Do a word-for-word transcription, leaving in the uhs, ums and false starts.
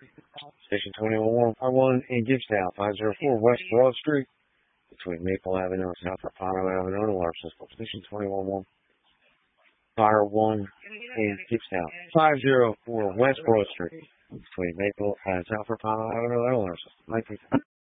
Station twenty-one one in Gibstown, five oh four West Broad Street, between Maple Avenue and South Rapano Avenue, alarm system. Station twenty-one one, Fire one in Gibstown, five oh four West Broad Street, between Maple and South Rapano Avenue, alarm system. nineteen